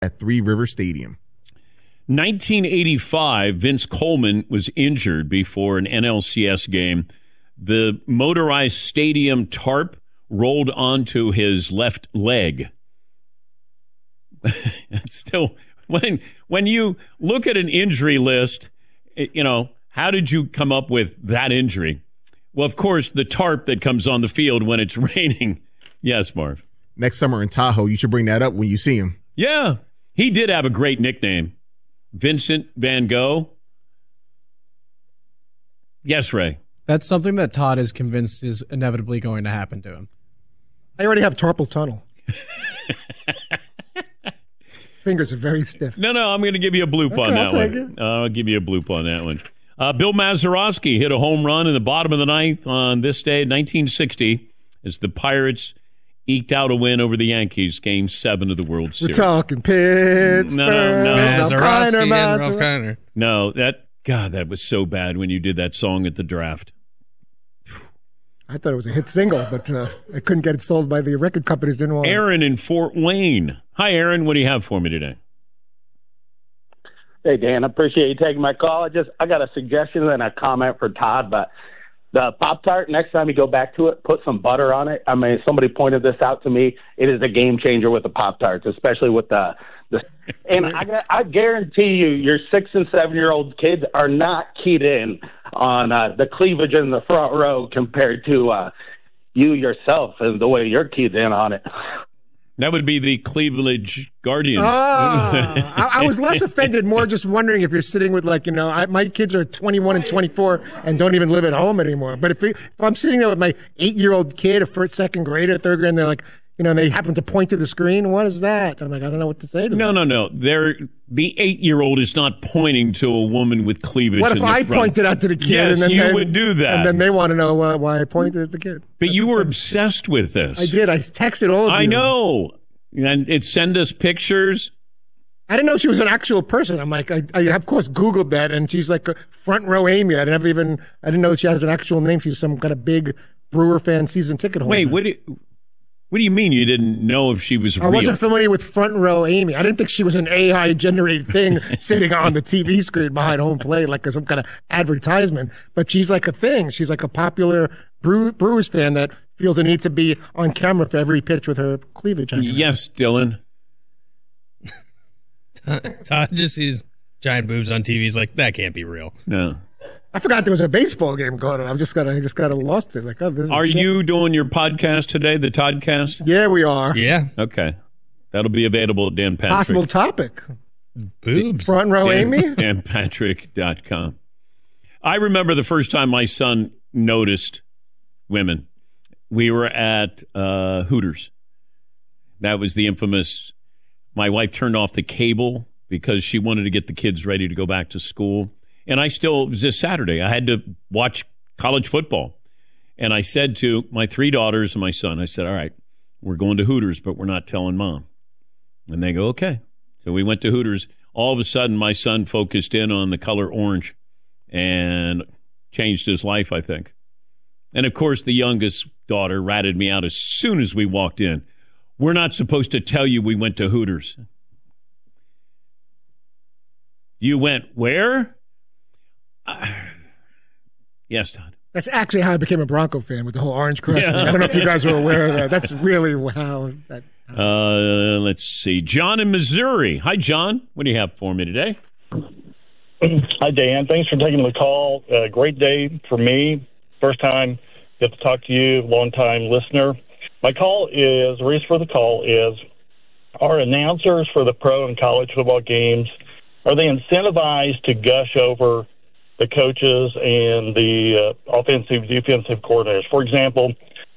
at Three River Stadium. 1985, Vince Coleman was injured before an NLCS game. The motorized stadium tarp rolled onto his left leg. Still, when you look at an injury list, how did you come up with that injury? Well, of course, the tarp that comes on the field when it's raining. Yes, Marv. Next summer in Tahoe, you should bring that up when you see him. Yeah, he did have a great nickname. Vincent Van Gogh. Yes, Ray. That's something that Todd is convinced is inevitably going to happen to him. I already have carpal tunnel. Fingers are very stiff. No, I'm going to give you a bloop on that one. I'll give you a bloop on that one. Bill Mazeroski hit a home run in the bottom of the ninth on this day, 1960, as the Pirates eked out a win over the Yankees, Game 7 of the World Series. We're talking Pittsburgh. No. Ralph Kiner. No, that was so bad when you did that song at the draft. I thought it was a hit single, but I couldn't get it sold by the record companies. Didn't want it. Aaron in Fort Wayne. Hi, Aaron. What do you have for me today? Hey, Dan. I appreciate you taking my call. I got a suggestion and a comment for Todd, but the Pop-Tart, next time you go back to it, put some butter on it. I mean, somebody pointed this out to me. It is a game changer with the Pop-Tarts, especially with the and I guarantee you, your 6 and 7 year old kids are not keyed in on the cleavage in the front row compared to you yourself and the way you're keyed in on it. That would be the Cleveland Guardians. I was less offended, more just wondering if you're sitting with, my kids are 21 and 24 and don't even live at home anymore. But if I'm sitting there with my 8-year-old kid, a first, second grader, third grade, and they're like, they happen to point to the screen. What is that? I'm like, I don't know what to say to them. No. The 8-year-old is not pointing to a woman with cleavage. What if I pointed out to the kid? Yes, and then you would do that. And then they want to know why I pointed at the kid. But you were obsessed with this. I did. I texted all of you. I know. And it sent us pictures. I didn't know she was an actual person. I'm like, I of course Googled that, and she's like a front row Amy. I didn't know she has an actual name. She's some kind of big Brewer fan season ticket holder. Wait, what do you mean you didn't know if she was real? I wasn't familiar with front row Amy. I didn't think she was an AI generated thing sitting on the TV screen behind home plate like some kind of advertisement. But she's like a thing. She's like a popular Brewers fan that feels a need to be on camera for every pitch with her cleavage. Yes, Dylan. Todd just sees giant boobs on TV. He's like, that can't be real. No. I forgot there was a baseball game going on. I just got lost it. Like, are you doing your podcast today, the Toddcast? Yeah, we are. Yeah. Okay. That'll be available at Dan Patrick. Possible topic. Boobs. Front row Amy? DanPatrick.com. I remember the first time my son noticed women. We were at Hooters. That was the infamous, my wife turned off the cable because she wanted to get the kids ready to go back to school. And it was this Saturday. I had to watch college football. And I said to my 3 daughters and my son, I said, all right, we're going to Hooters, but we're not telling Mom. And they go, okay. So we went to Hooters. All of a sudden, my son focused in on the color orange and changed his life, I think. And, of course, the youngest daughter ratted me out as soon as we walked in. We're not supposed to tell you we went to Hooters. You went where? Yes, Todd. That's actually how I became a Bronco fan with the whole orange crush. Yeah. I don't know if you guys were aware of that. That's really how that happened. Let's see. John in Missouri. Hi, John. What do you have for me today? Hi, Dan. Thanks for taking the call. Great day for me. First time get to talk to you, long-time listener. The reason for the call is, our announcers for the pro and college football games, are they incentivized to gush over the coaches and the offensive, defensive coordinators? For example,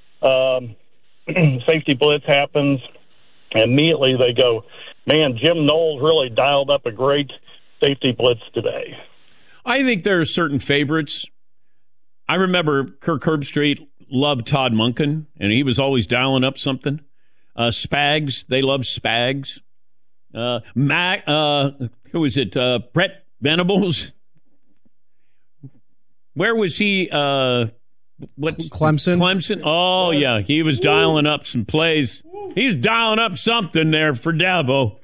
safety blitz happens, and immediately they go, man, Jim Knowles really dialed up a great safety blitz today. I think there are certain favorites. I remember Kirk Herbstreit loved Todd Monken, and he was always dialing up something. Spags, they love Spags. Who was it? Brett Venables. Where was he? Clemson. Clemson. Oh, yeah. He was dialing up some plays. He's dialing up something there for Dabo.